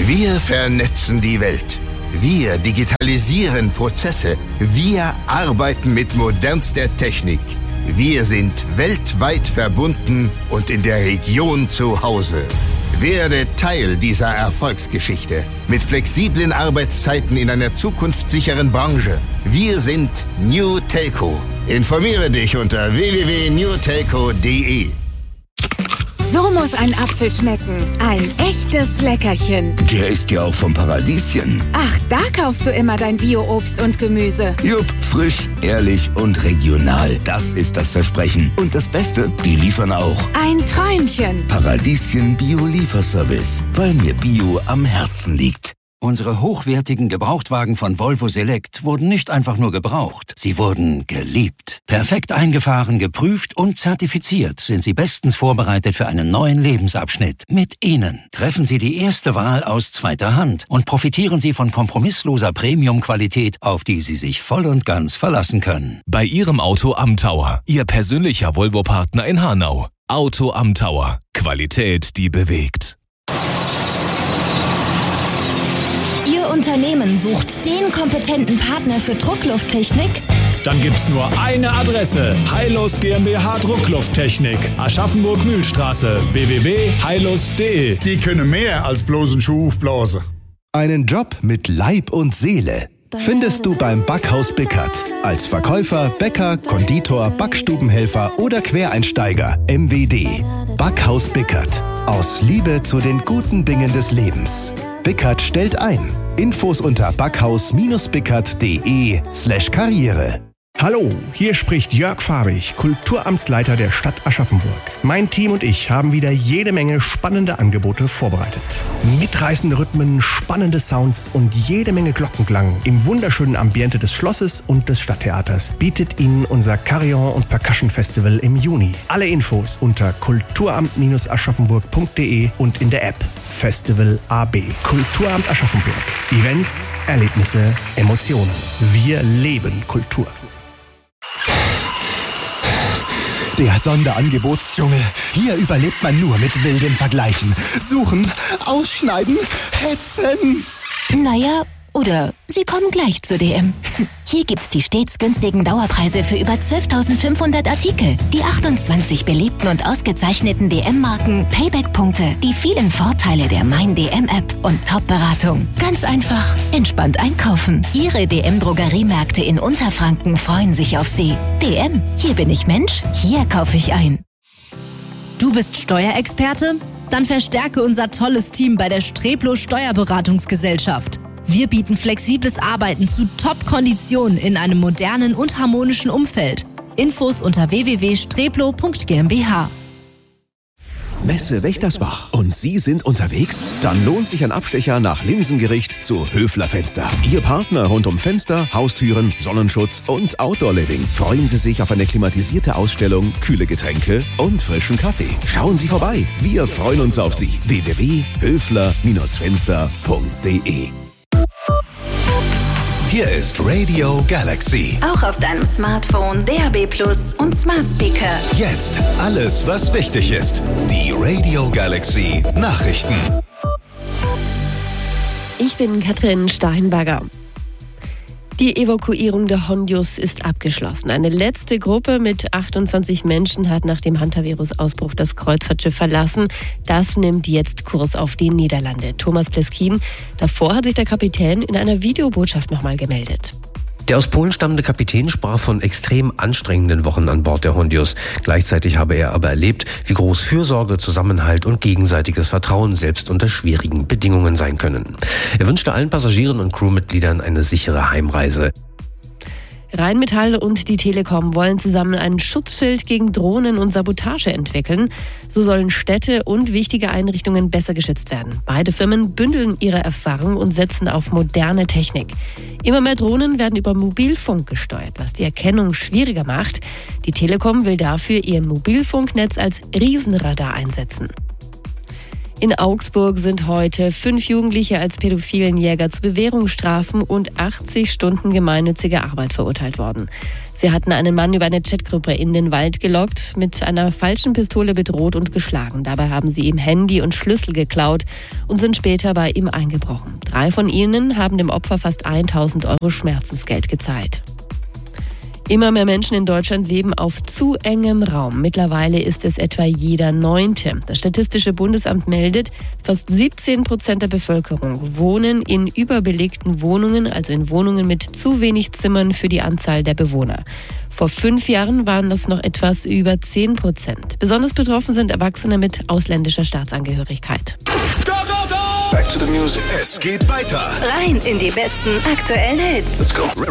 Wir vernetzen die Welt. Wir digitalisieren Prozesse. Wir arbeiten mit modernster Technik. Wir sind weltweit verbunden und in der Region zu Hause. Werde Teil dieser Erfolgsgeschichte mit flexiblen Arbeitszeiten in einer zukunftssicheren Branche. Wir sind New Telco. Informiere dich unter www.newtelco.de. So muss ein Apfel schmecken. Ein echtes Leckerchen. Der ist ja auch vom Paradieschen. Ach, da kaufst du immer dein Bio-Obst und Gemüse. Jupp, frisch, ehrlich und regional. Das ist das Versprechen. Und das Beste, die liefern auch. Ein Träumchen. Paradieschen Bio-Lieferservice, weil mir Bio am Herzen liegt. Unsere hochwertigen Gebrauchtwagen von Volvo Select wurden nicht einfach nur gebraucht, sie wurden geliebt. Perfekt eingefahren, geprüft und zertifiziert sind sie bestens vorbereitet für einen neuen Lebensabschnitt. Mit ihnen treffen Sie die erste Wahl aus zweiter Hand und profitieren Sie von kompromissloser Premium-Qualität, auf die Sie sich voll und ganz verlassen können. Bei Ihrem Auto am Tower, Ihr persönlicher Volvo-Partner in Hanau. Auto am Tower. Qualität, die bewegt. Ihr Unternehmen sucht den kompetenten Partner für Drucklufttechnik? Dann gibt's nur eine Adresse. Heilus GmbH Drucklufttechnik. Aschaffenburg-Mühlstraße. www.heilus.de. Die können mehr als bloß einen Schuh aufblasen. Einen Job mit Leib und Seele findest du beim Backhaus Bickert. Als Verkäufer, Bäcker, Konditor, Backstubenhelfer oder Quereinsteiger. MWD. Backhaus Bickert. Aus Liebe zu den guten Dingen des Lebens. Bickert stellt ein. Infos unter backhaus-bickert.de/Karriere. Hallo, hier spricht Jörg Fabich, Kulturamtsleiter der Stadt Aschaffenburg. Mein Team und ich haben wieder jede Menge spannende Angebote vorbereitet. Mitreißende Rhythmen, spannende Sounds und jede Menge Glockenklang im wunderschönen Ambiente des Schlosses und des Stadttheaters bietet Ihnen unser Carillon und Percussion Festival im Juni. Alle Infos unter kulturamt-aschaffenburg.de und in der App Festival AB. Kulturamt Aschaffenburg. Events, Erlebnisse, Emotionen. Wir leben Kultur. Der Sonderangebotsdschungel. Hier überlebt man nur mit wilden Vergleichen. Suchen, ausschneiden, hetzen. Naja, oder Sie kommen gleich zu DM. Hier gibt's die stets günstigen Dauerpreise für über 12.500 Artikel, die 28 beliebten und ausgezeichneten DM-Marken, Payback-Punkte, die vielen Vorteile der Mein DM-App und Top-Beratung. Ganz einfach, entspannt einkaufen. Ihre DM-Drogeriemärkte in Unterfranken freuen sich auf Sie. DM, hier bin ich Mensch, hier kaufe ich ein. Du bist Steuerexperte? Dann verstärke unser tolles Team bei der Streblo Steuerberatungsgesellschaft. Wir bieten flexibles Arbeiten zu Top-Konditionen in einem modernen und harmonischen Umfeld. Infos unter www.streblo.gmbH. Messe Wächtersbach. Und Sie sind unterwegs? Dann lohnt sich ein Abstecher nach Linsengericht zu Höfler Fenster. Ihr Partner rund um Fenster, Haustüren, Sonnenschutz und Outdoor-Living. Freuen Sie sich auf eine klimatisierte Ausstellung, kühle Getränke und frischen Kaffee. Schauen Sie vorbei. Wir freuen uns auf Sie. www.höfler-fenster.de. Hier ist Radio Galaxy. Auch auf deinem Smartphone, DAB+ und Smart Speaker. Jetzt alles, was wichtig ist. Die Radio Galaxy Nachrichten. Ich bin Katrin Steinberger. Die Evakuierung der Hondius ist abgeschlossen. Eine letzte Gruppe mit 28 Menschen hat nach dem Hantavirus-Ausbruch das Kreuzfahrtschiff verlassen. Das nimmt jetzt Kurs auf die Niederlande. Thomas Pleskin. Davor hat sich der Kapitän in einer Videobotschaft nochmal gemeldet. Der aus Polen stammende Kapitän sprach von extrem anstrengenden Wochen an Bord der Hondius. Gleichzeitig habe er aber erlebt, wie groß Fürsorge, Zusammenhalt und gegenseitiges Vertrauen selbst unter schwierigen Bedingungen sein können. Er wünschte allen Passagieren und Crewmitgliedern eine sichere Heimreise. Rheinmetall und die Telekom wollen zusammen ein Schutzschild gegen Drohnen und Sabotage entwickeln. So sollen Städte und wichtige Einrichtungen besser geschützt werden. Beide Firmen bündeln ihre Erfahrung und setzen auf moderne Technik. Immer mehr Drohnen werden über Mobilfunk gesteuert, was die Erkennung schwieriger macht. Die Telekom will dafür ihr Mobilfunknetz als Riesenradar einsetzen. In Augsburg sind heute 5 Jugendliche als pädophilen Jäger zu Bewährungsstrafen und 80 Stunden gemeinnützige Arbeit verurteilt worden. Sie hatten einen Mann über eine Chatgruppe in den Wald gelockt, mit einer falschen Pistole bedroht und geschlagen. Dabei haben sie ihm Handy und Schlüssel geklaut und sind später bei ihm eingebrochen. 3 von ihnen haben dem Opfer fast 1.000 Euro Schmerzensgeld gezahlt. Immer mehr Menschen in Deutschland leben auf zu engem Raum. Mittlerweile ist es etwa jeder 9. Das Statistische Bundesamt meldet, fast 17% der Bevölkerung wohnen in überbelegten Wohnungen, also in Wohnungen mit zu wenig Zimmern für die Anzahl der Bewohner. Vor 5 Jahren waren das noch etwas über 10%. Besonders betroffen sind Erwachsene mit ausländischer Staatsangehörigkeit. Back to the music. Es geht weiter. Rein in die besten aktuellen Hits. Let's go.